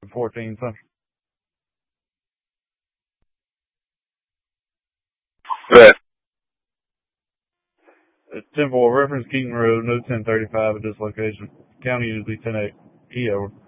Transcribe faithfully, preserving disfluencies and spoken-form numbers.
fourteen Central. Right. ten four, reference Keaton Road, no ten thirty-five at this location. County usually ten eight. E over.